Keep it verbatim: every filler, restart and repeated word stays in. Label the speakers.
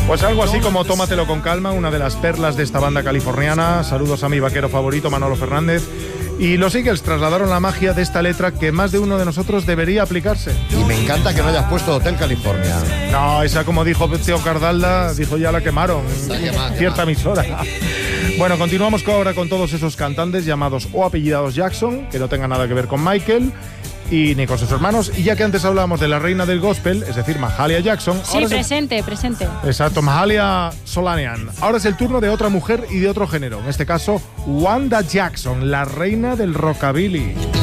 Speaker 1: Pues algo así como Tómatelo con calma, una de las perlas de esta banda californiana. Saludos a mi vaquero favorito, Manolo Fernández. Y los Eagles trasladaron la magia de esta letra que más de uno de nosotros debería aplicarse.
Speaker 2: Y me encanta que no hayas puesto Hotel California.
Speaker 1: No, esa, como dijo Teo Cardalda, dijo ya la quemaron.
Speaker 2: Está quemada,
Speaker 1: Cierta
Speaker 2: quemada.
Speaker 1: emisora. Bueno, continuamos ahora con todos esos cantantes llamados o apellidados Jackson, que no tengan nada que ver con Michael y ni con sus hermanos. Y ya que antes hablábamos de la reina del gospel, es decir, Mahalia Jackson.
Speaker 3: Sí,
Speaker 1: ahora
Speaker 3: presente, presente.
Speaker 1: es... Exacto, Mahalia Solanian. Ahora es el turno de otra mujer y de otro género. En este caso, Wanda Jackson, la reina del rockabilly.